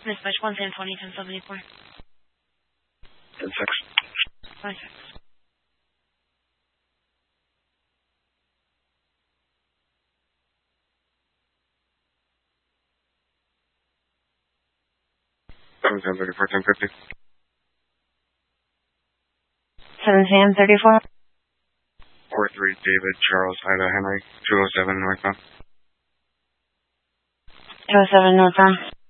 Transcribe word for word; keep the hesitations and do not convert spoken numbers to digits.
Miss Bush, one Sam twenty, ten seventy-four. ten six. Five six. seven Sam thirty-four, ten fifty. seven Sam thirty-four. four three David Charles Ida Henry, two oh seven northbound. two oh seven northbound.